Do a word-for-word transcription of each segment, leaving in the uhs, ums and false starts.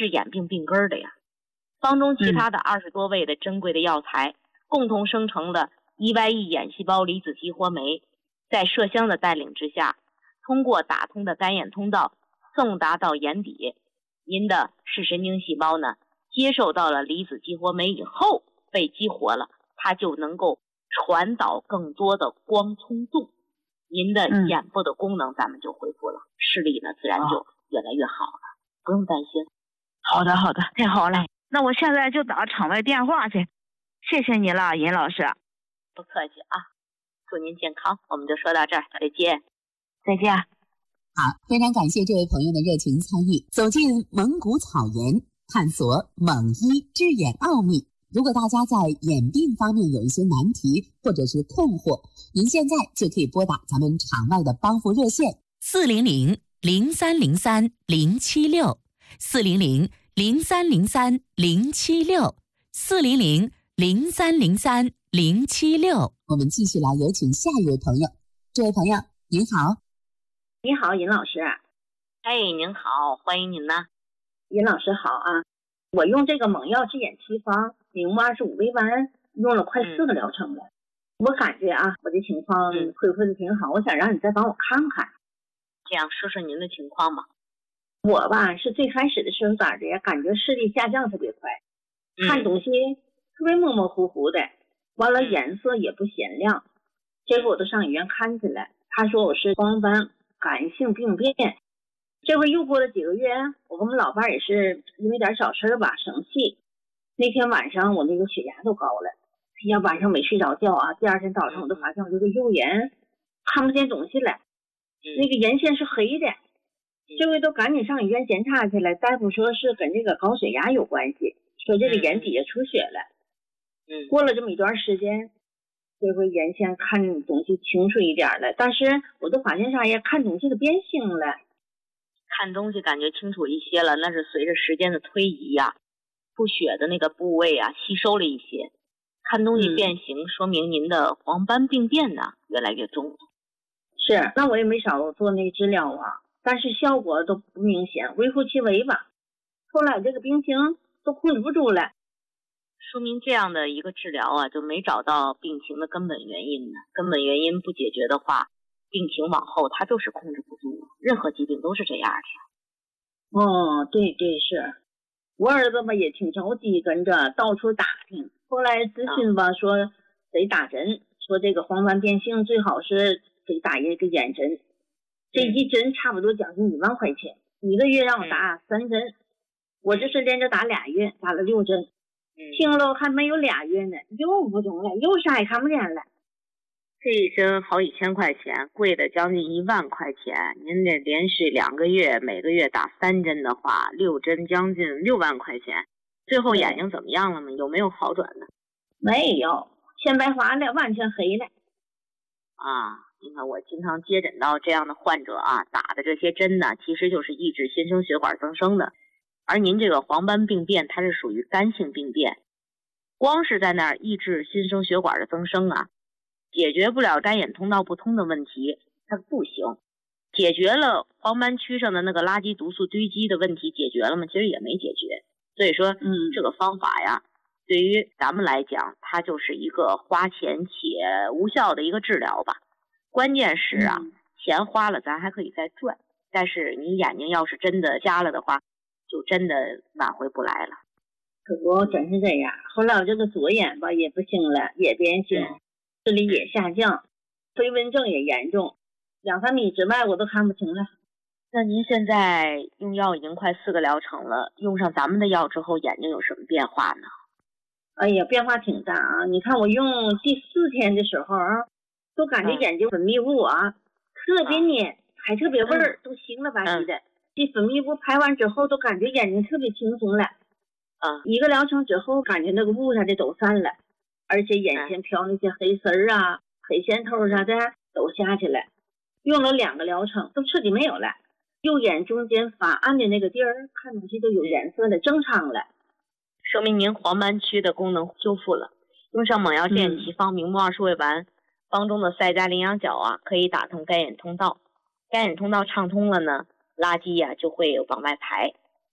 治眼病病根的呀。方中其他的二十多味的珍贵的药材、嗯、共同生成了 E Y E 眼细胞离子激活酶，在麝香的带领之下，通过打通的干眼通道送达到眼底，您的视神经细胞呢接受到了离子激活酶以后被激活了，它就能够传导更多的光冲动，您的眼部的功能咱们就恢复了，嗯、视力呢自然就越来越好了，不用担心。 好的好的，太好了，那我现在就打场外电话去，谢谢你了，尹老师。 不客气啊，祝您健康，我们就说到这儿，再见。 再见。 好，非常感谢这位朋友的热情参与，走进蒙古草原，探索蒙医治眼奥秘。如果大家在眼病方面有一些难题或者是困惑，您现在就可以拨打咱们场外的帮扶热线四零零零三零三零七六四零零零三零三零七六四零零零三零三零七六。 我们继续来有请下一位朋友。这位朋友您好。 你好，尹老师。 哎，您好，欢迎您呢。 尹老师好啊，我用这个蒙药治眼七方明目二十五味丸用了快四个疗程了、嗯、我感觉啊我的情况恢复的挺好、嗯、我想让你再帮我看看。 这样说说您的情况吧。 我吧是最开始的时候咋的呀，感觉视力下降特别快、嗯、看东西特别模模糊糊的，完了颜色也不显亮、嗯、结果我都上医院看去了，他说我是黄斑感性病变。这回又过了几个月，我跟我们老伴也是因为点小事吧生气，那天晚上我那个血压都高了，哎呀晚上没睡着觉啊，第二天早上我就发现我这个右眼看不见东西了，那个眼线是黑的，这回都赶紧上医院检查去了，大夫说是跟这个高血压有关系，说这个眼底下出血了。嗯，过了这么一段时间，这回眼线看东西清楚一点了，但是我都发现啥呀，看东西都变形了。 看东西感觉清楚一些了，那是随着时间的推移呀、啊，出血的那个部位啊吸收了一些，看东西变形、嗯、说明您的黄斑病变呢越来越重。 是，那我也没少做那个治疗啊，但是效果都不明显，微乎其微吧。后来这个病情都控制不住了， 说明这样的一个治疗啊就没找到病情的根本原因呢，根本原因不解决的话，病情往后它就是控制不住，任何疾病都是这样的。 哦，对对是，我儿子吧也挺着急，跟着到处打听，后来咨询吧、嗯、说得打针，说这个黄斑变性最好是得打一个眼针，这一针差不多将近一万块钱，一个月让我打三针、嗯、我这是连着打俩月，打了六针、嗯、听了还没有俩月呢又不中了，又啥也看不见了。 这一针好几千块钱，贵的将近一万块钱，您得连续两个月每个月打三针的话，六针将近六万块钱。最后眼睛怎么样了吗？有没有好转呢？ 没有，全白花了，完全黑了。 啊，你看我经常接诊到这样的患者啊，打的这些针呢其实就是抑制新生血管增生的，而您这个黄斑病变它是属于干性病变，光是在那儿抑制新生血管的增生啊，解决不了干眼通道不通的问题，它不行。解决了黄斑区上的那个垃圾毒素堆积的问题，解决了吗？其实也没解决。所以说，嗯，这个方法呀，对于咱们来讲，它就是一个花钱且无效的一个治疗吧。关键是啊，嗯、钱花了咱还可以再赚，但是你眼睛要是真的瞎了的话，就真的挽回不来了。 可不，真是这样。后来我这个左眼吧也不行了，也变形。嗯，视力也下降，飞蚊症也严重，两三米之外我都看不清了。 那您现在用药已经快四个疗程了，用上咱们的药之后，眼睛有什么变化呢？ 哎呀，变化挺大啊！你看我用第四天的时候啊，都感觉眼睛分泌物啊、嗯、特别黏，还特别味儿、嗯，都腥了吧唧的。这、嗯、分泌物排完之后，都感觉眼睛特别轻松了。啊、嗯，一个疗程之后，感觉那个雾啥的都散了。而且眼前飘那些黑丝儿啊、黑线头啥的都下去了，用了两个疗程都彻底没有了。右眼中间发暗的那个地儿，看东西都有颜色的，正常了， 说明您黄斑区的功能修复了。用上蒙药治眼奇方明目二十味丸，方中的赛加羚羊角啊，可以打通干眼通道，干眼通道畅通了呢，垃圾呀、啊、就会往外排。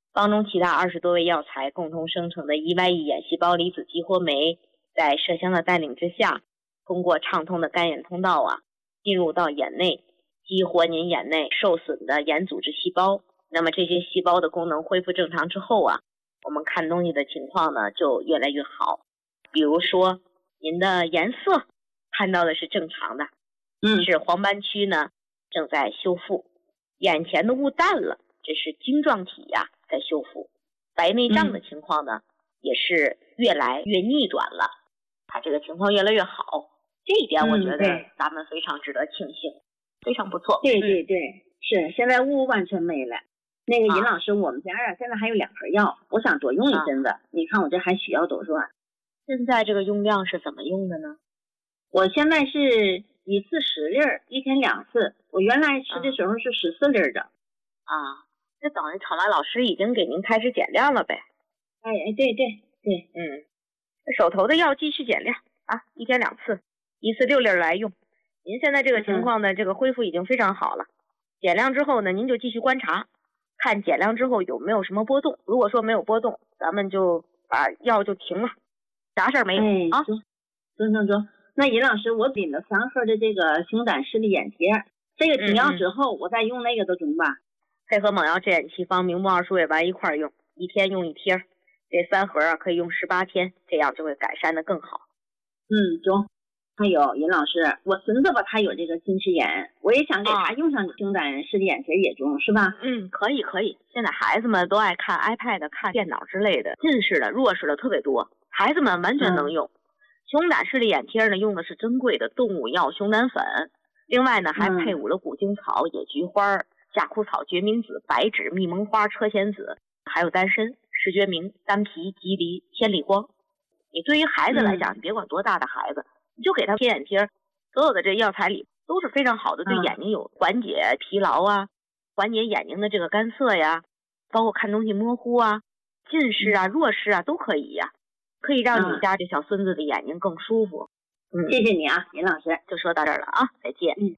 帮中其他二十多味药材共同生成的 E Y E 眼细胞离子激活酶，在麝香的带领之下，通过畅通的干眼通道啊，进入到眼内，激活您眼内受损的眼组织细胞。那么这些细胞的功能恢复正常之后啊，我们看东西的情况呢就越来越好。比如说您的颜色看到的是正常的， 嗯， 是黄斑区呢正在修复，眼前的雾淡了，这是晶状体呀、啊、在修复。白内障的情况呢、嗯、也是越来越逆转了，它这个情况越来越好。这一点我觉得咱们非常值得庆幸、嗯、非常不错。 对对对、嗯、是现在雾完全没了。那个尹老师、啊、我们家啊现在还有两盒药，我想多用一阵子、啊、你看我这还需要多少？ 现在这个用量是怎么用的呢？ 我现在是一次十粒儿，一天两次。我原来吃的时候是十四粒儿的。 啊，这等于场外老师已经给您开始减量了呗？ 哎哎，对对对， 嗯，手头的药继续减量啊，一天两次，一次六粒来用。您现在这个情况呢，嗯、这个恢复已经非常好了。减量之后呢，您就继续观察，看减量之后有没有什么波动。如果说没有波动，咱们就把药就停了，啥事儿没有、 哎、 啊？ 中中中。那尹老师，我领了三盒的这个熊胆视力眼贴，这个停药之后、嗯、我再用那个都中吧？ 配合猛药治眼七方、明目二鼠尾丸一块用，一天用一贴，这三盒啊可以用十八天，这样就会改善的更好。 嗯，中。还有尹老师，我孙子吧，他有这个近视眼，我也想给他用上熊胆视力眼贴也中，是吧？ 嗯，可以可以。现在孩子们都爱看 iPad、看电脑之类的，近视的、弱视的特别多，孩子们完全能用。嗯，熊胆视力眼贴呢，用的是珍贵的动物药熊胆粉，另外呢还配伍了古精草、野菊花、夏枯草、决明子、白芷、蜜蒙花、车前子，还有丹参、石决明、丹皮、吉梨、千里光。你对于孩子来讲，你别管多大的孩子，你就给他贴眼贴，所有的这药材里都是非常好的，对眼睛有缓解疲劳啊，缓解眼睛的这个干涩呀，包括看东西模糊啊、近视啊、弱视啊都可以呀、啊。可以让你家这小孙子的眼睛更舒服。 嗯，谢谢你啊，尹老师， 就说到这儿了啊，再见。 嗯。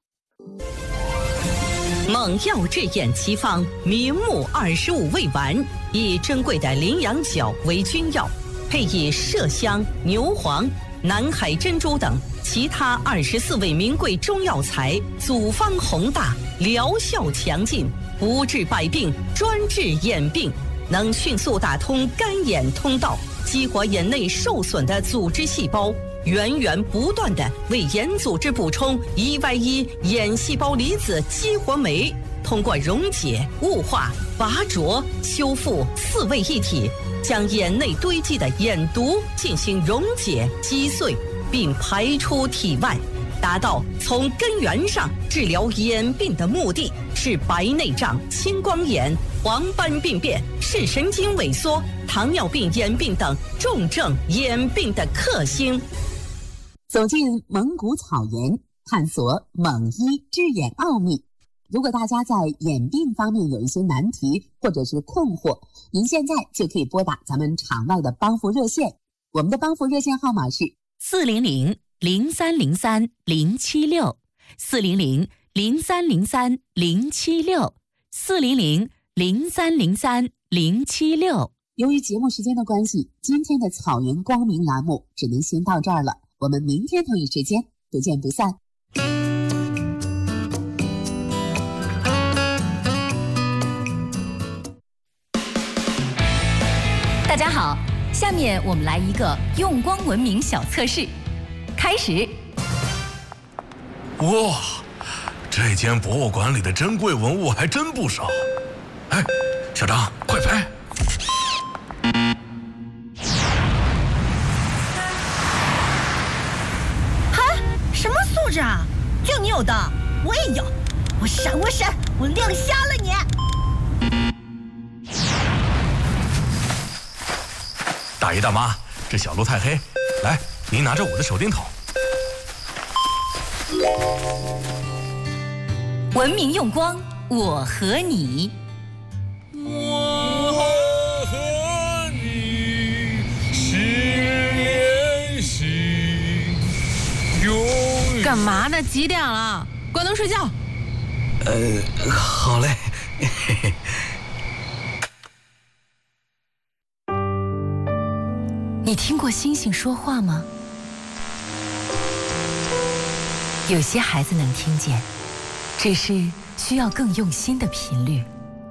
猛药治眼奇方明目二十五味丸，以珍贵的羚羊角为君药，配以麝香、牛黄、南海珍珠等其他二十四味名贵中药材，组方宏大，疗效强劲，不治百病，专治眼病，能迅速打通干眼通道，激活眼内受损的组织细胞，源源不断地为眼组织补充 E Y E 眼细胞离子激活酶，通过溶解、雾化、拔灼、修复四位一体，将眼内堆积的眼毒进行溶解、击碎，并排出体外，达到从根源上治疗眼病的目的，是白内障、青光眼、黄斑病变、视神经萎缩、糖尿病眼病等重症眼病的克星。 走进蒙古草原，探索蒙医治眼奥秘。如果大家在眼病方面有一些难题或者是困惑，您现在就可以拨打咱们场外的帮扶热线，我们的帮扶热线号码是四零零零三零三零七六四零零零三零三零七六四零零零三零三零七六。 由于节目时间的关系，今天的草原光明栏目只能先到这儿了，我们明天同一时间不见不散。 大家好，下面我们来一个用光文明小测试，开始。 哇，这间博物馆里的珍贵文物还真不少。哎，小张，快拍！ 嗨，什么素质啊？就你有的，我也有。我闪，我闪，我亮瞎了你！ 大爷大妈，这小路太黑，来，您拿着我的手电筒。 文明用光，我和你。 我和你心连心，永远。 干嘛呢？几点了？关灯睡觉。 呃，好嘞。嘿嘿。 你听过星星说话吗？有些孩子能听见，只是需要更用心的频率。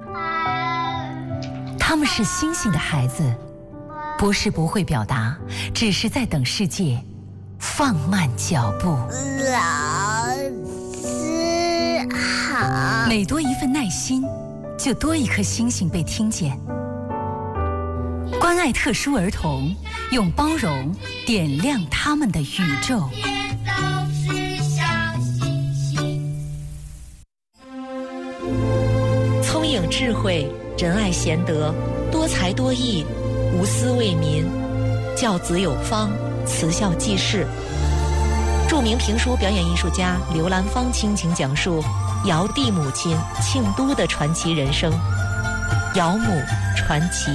他们是星星的孩子，不是不会表达，只是在等世界放慢脚步。 老师好。 每多一份耐心，就多一颗星星被听见。关爱特殊儿童，用包容点亮他们的宇宙。 聪颖智慧，仁爱贤德，多才多艺，无私为民，教子有方，慈孝济世。著名评书表演艺术家刘兰芳倾情讲述尧帝母亲庆都的传奇人生。尧母传奇。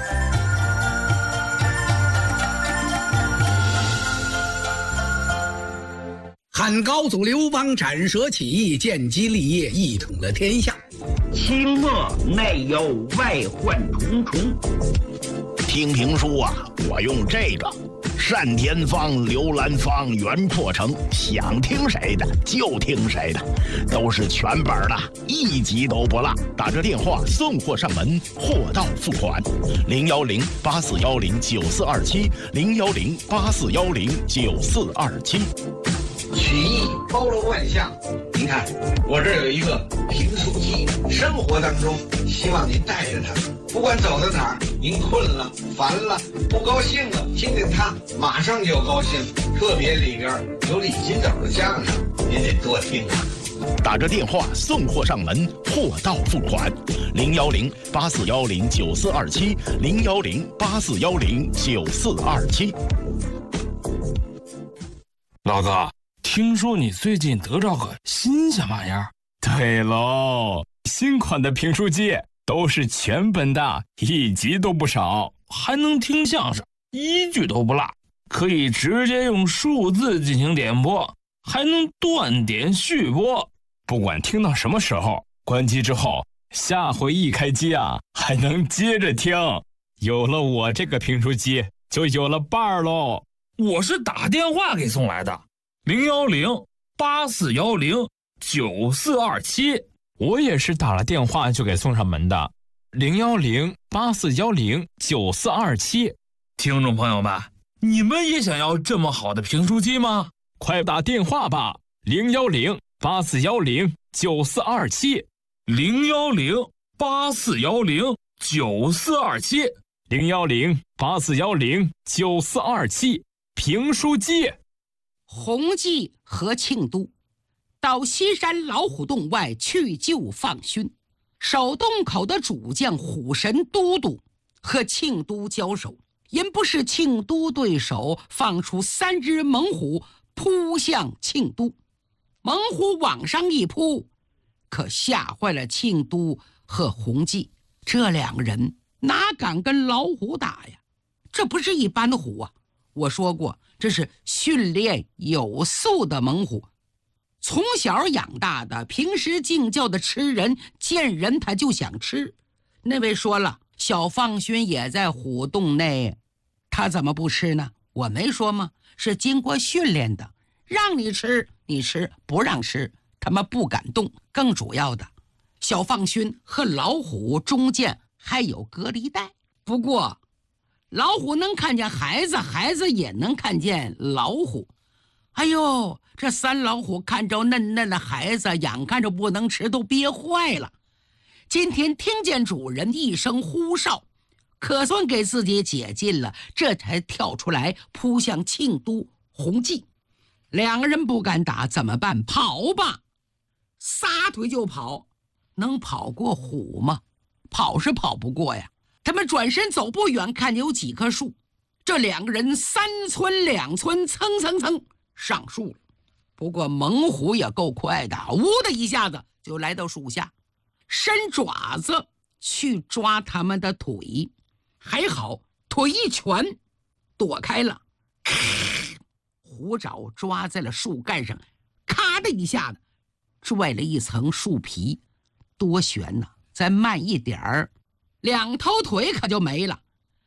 汉高祖刘邦斩蛇起义，建基立业，一统了天下。 清末内忧外患重重。 听评书啊，我用这个。单田芳、刘兰芳、袁阔成，想听谁的就听谁的，都是全本的，一集都不落。打这电话送货上门，货到付款。零幺零八四幺零九四二七，零幺零八四幺零九四二七。 曲艺包罗万象，您看我这儿有一个评书机，生活当中希望您带着它，不管走到哪儿，您困了、烦了、不高兴了，听听它，马上就高兴。特别里边有李金斗的相声，您得多听啊。 打着电话送货上门，货到付款。零幺零八四幺零九四二七，零幺零八四幺零九四二七。 老哥，听说你最近得着个新鲜玩意儿？ 对喽，新款的评书机都是全本的，一集都不少， 还能听相声，一句都不落，可以直接用数字进行点播，还能断点续播。 不管听到什么时候，关机之后，下回一开机啊，还能接着听。有了我这个评书机，就有了伴儿喽。 我是打电话给送来的，零幺零八四幺零九四二七。 我也是打了电话就给送上门的，零幺零八四幺零九四二七。 听众朋友们，你们也想要这么好的评书机吗？ 快打电话吧，零幺零八四幺零九四二七， 零幺零八四幺零九四二七， 零幺零八四幺零九四二七。评书机。 洪济和庆都到西山老虎洞外去救放勋，守洞口的主将虎神都督和庆都交手，因不是庆都对手，放出三只猛虎扑向庆都。猛虎往上一扑，可吓坏了庆都和洪济，这两个人哪敢跟老虎打呀？这不是一般的虎啊！我说过，这是训练有素的猛虎，从小养大的，平时敬教的吃人，见人他就想吃。那位说了，小放勋也在虎洞内，他怎么不吃呢？我没说吗？是经过训练的，让你吃你吃，不让吃他们不敢动。更主要的，小放勋和老虎中间还有隔离带，不过老虎能看见孩子，孩子也能看见老虎。哎呦，这三老虎看着嫩嫩的孩子，眼看着不能吃，都憋坏了。今天听见主人一声呼哨，可算给自己解禁了，这才跳出来扑向庆都洪济。两个人不敢打，怎么办？跑吧，撒腿就跑。能跑过虎吗？跑是跑不过呀。他们转身走不远，看见有几棵树，这两个人三寸两寸，蹭蹭蹭上树了。不过猛虎也够快的，呜的一下子就来到树下，伸爪子去抓他们的腿，还好腿一拳躲开了，虎爪抓在了树干上，咔的一下子拽了一层树皮，多悬呐！再慢一点儿，两条腿可就没了。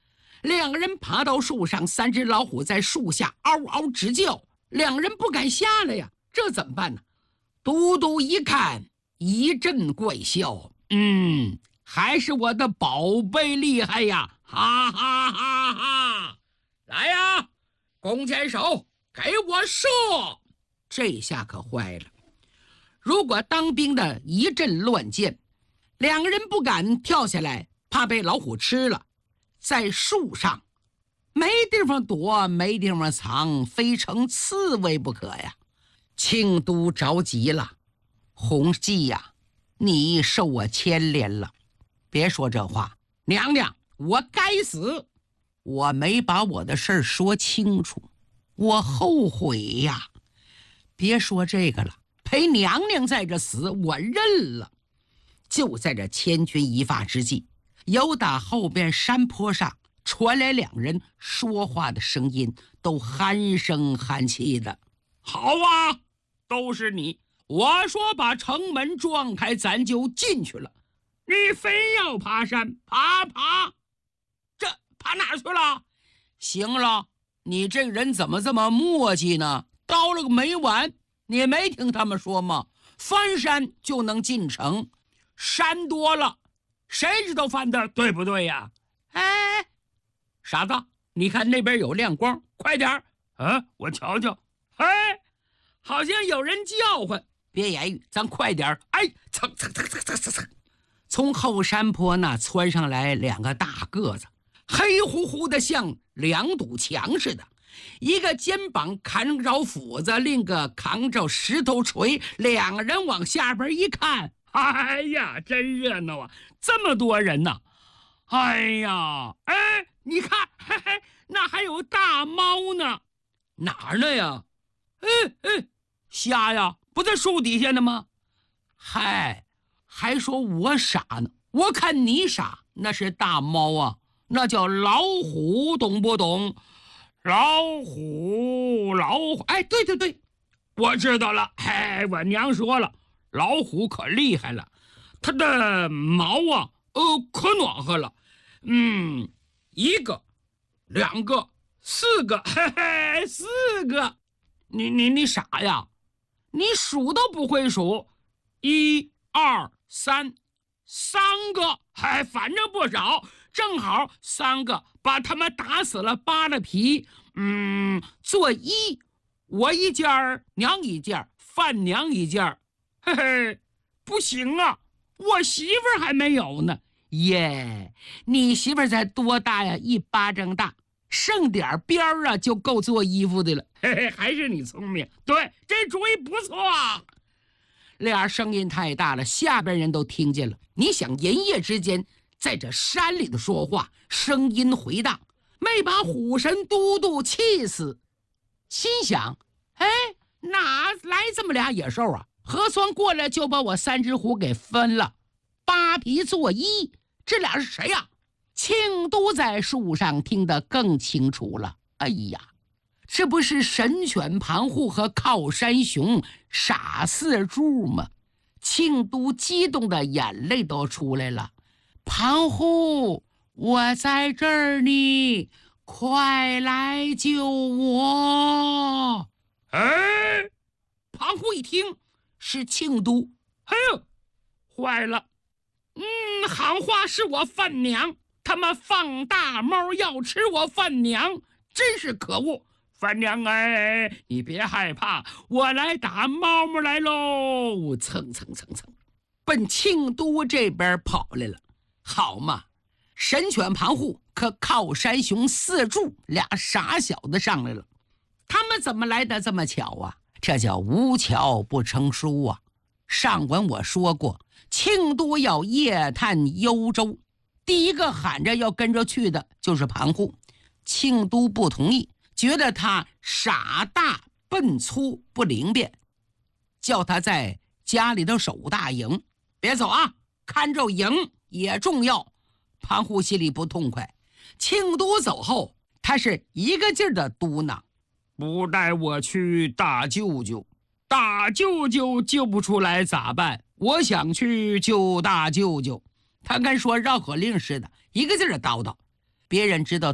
两个人爬到树上，三只老虎在树下嗷嗷直叫，两人不敢下来呀，这怎么办呢？嘟嘟一看，一阵怪笑，嗯，还是我的宝贝厉害呀，哈哈哈哈！来呀，弓箭手，给我射！这下可坏了，如果当兵的一阵乱箭，两个人不敢跳下来，怕被老虎吃了，在树上没地方躲，没地方藏，非成刺猬不可呀。庆都着急了，洪基呀，你受我牵连了。别说这话，娘娘，我该死，我没把我的事儿说清楚，我后悔呀。别说这个了，陪娘娘在这死，我认了。就在这千钧一发之际，由打后边山坡上传来两人说话的声音，都鼾声鼾气的。好啊，都是你，我说把城门撞开，咱就进去了，你非要爬山，爬爬，这爬哪去了？行了，你这人怎么这么磨叽呢？叨了个没完，你没听他们说吗？翻山就能进城，山多了，谁知道翻的对不对呀？哎，傻子，你看那边有亮光，快点儿！啊，我瞧瞧。哎，好像有人叫唤，别言语，咱快点儿！哎，蹭蹭蹭蹭蹭蹭蹭，从后山坡那窜上来两个大个子，黑乎乎的，像两堵墙似的。一个肩膀扛着斧子，另一个扛着石头锤，两个人往下边一看，哎呀，真热闹啊！这么多人呢！哎呀，哎，你看，嘿嘿，那还有大猫呢，哪儿呢呀？哎哎，瞎呀，不在树底下呢吗？嗨，还说我傻呢，我看你傻，那是大猫啊，那叫老虎，懂不懂？老虎，老虎，哎，对对对，我知道了。哎，我娘说了，老虎可厉害了，它的毛啊，呃，可暖和了。嗯，一个，两个，四个，嘿嘿，四个。你你你傻呀？你数都不会数，一二三，三个，还反正不少，正好三个。把他们打死了，扒了皮，嗯，做衣，我一件儿，娘一件儿，范娘一件儿，嘿嘿，不行啊，我媳妇儿还没有呢。耶，你媳妇儿才多大呀？一巴掌大，剩点边儿啊，就够做衣服的了。嘿嘿，还是你聪明，对，这主意不错。俩声音太大了，下边人都听见了。你想，银夜之间在这山里头说话，声音回荡，没把虎神都督气死。心想，哎，哪来这么俩野兽啊？核酸过来就把我三只虎给分了，扒皮做衣，这俩是谁呀？庆都在树上听得更清楚了。哎呀，这不是神犬盘户和靠山熊傻四柱吗？庆都激动的眼泪都出来了。盘户，我在这儿呢，快来救我！哎，盘户一听是庆都，哎呦，坏了！嗯，喊话是我范娘，他们放大猫要吃我范娘，真是可恶！范娘哎，你别害怕，我来打猫猫来喽！蹭蹭蹭蹭，奔庆都这边跑来了。好嘛，神犬盘户可靠山熊四柱俩傻小子上来了，他们怎么来的这么巧啊？这叫无巧不成书啊！上文我说过，庆都要夜探幽州，第一个喊着要跟着去的就是盘户。庆都不同意，觉得他傻大笨粗不灵便，叫他在家里头守大营，别走啊，看着营也重要。盘户心里不痛快，庆都走后，他是一个劲儿的嘟囔，不带我去大舅舅，大舅舅救不出来咋办？我想去救大舅舅。他跟说绕口令似的，一个劲儿的叨叨。别人知道